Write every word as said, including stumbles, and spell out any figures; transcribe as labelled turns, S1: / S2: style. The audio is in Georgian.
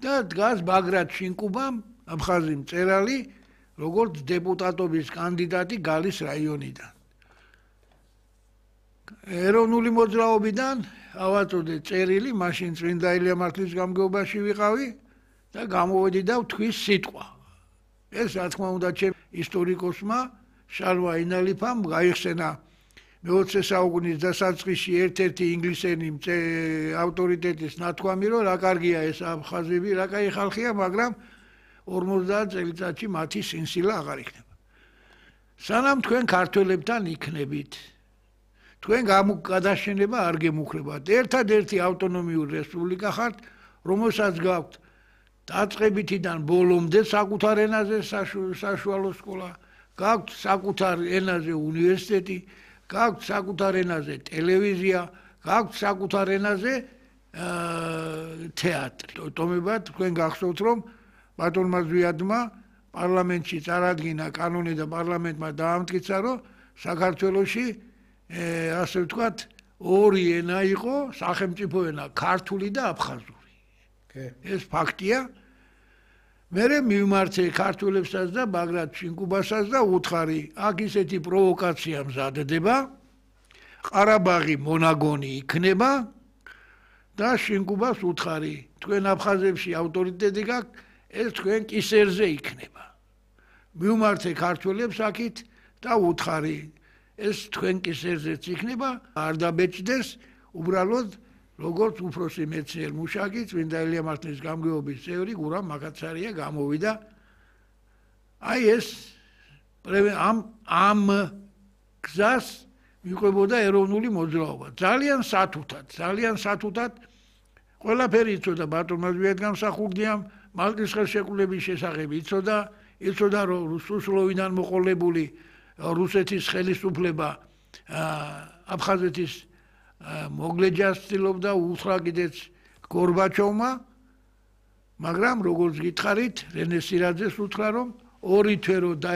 S1: და დგას ბაგრატ შინკუბამ აფხაზი მწერალი როგორც დეპუტატობის კანდიდატი გალის რაიონიდან. ეროვნული მოძრაობიდან ავაწოდე წერილი, მაშინ წმინდა ილია მართლის გამგეობაში ვიყავი და გამოვედი და ვთვის სიტყვა. ეს რა თქმა უნდა ჩემ ისტორიკოსმა შალვა ინალიფამ გაიხსენა მეოცე საუკუნის დასაწყისში ერთ-ერთი ინგლისელი ავტორიტეტის ნათქვამი, რომ რა კარგია ეს აფხაზები, რა კაი ხალხია, მაგრამ ორმოცდაათ წელიწადში მათი სინსილა აღარ იქნება. სანამ თქვენ ქართველებთან იქნებით, თქვენ გადაშენება არ გემუქრებათ. ერთადერთი ავტონომიური რესპუბლიკა ხართ, რომელსაც გაქვთ დაწყებითიდან ბოლომდე საკუთარ ენაზე საშუალო სკოლა, გაქვთ საკუთარ ენაზე უნივერსიტეტი, გაქვთ საკუთარ ენაზე ტელევიზია, გაქვთ საკუთარ ენაზე თეატრი. ოტომებად თქვენ გახსოვთ, რომ ბატონმა ზვიადმა პარლამენტში წარადგინა კანონი და პარლამენტმა დაამტკიცა, რომ საქართველოში ასე ვთქვათ, ორი ენა იყო სახელმწიფო ენა, ქართული და აფხაზური. ეს ფაქტია. მერე მივმართე ქართველებსაც და ბაგრატ შინკუბასაც და უთხარი, აქ ისეთი პროვოკაცია მზადდება, ყარაბაღი მონაგონი იქნება და შინკუბას უთხარი, თქვენ აფხაზებში ავტორიტეტი გაქვთ, ეს თქვენ კისერზე იქნება. მივმართე ქართველებს აქით და უთხარი, ეს თქვენ კისერზეც იქნება, არ დაბეჭდეს, უბრალოდ როგორც უფროსი მეცნიერ მუშაკი, წმინდა ილია მართლის გამგეობის წევრი გურამ მაკაცარია გამოვიდა. აი ეს ამ ამ გზას მიყვებოდა ეროვნული მოძრაობა. ძალიან სათუთად, ძალიან სათუთად ყველაფერი იცოდა ბატონმა ზვიად გამსახურდიამ, მალკის ხელშეკრულების შესახებ იცოდა, იცოდა რომ რუსულოვიდან მოყოლებული რუსეთის ხელისუფლება აფხაზეთის მოგლეჯას ცდილობდა უთხრა კიდეც გორბაჩოვმა, მაგრამ როგორც გითხარით, რენე სირაძეს უთხრა, რომ ორი თვე რო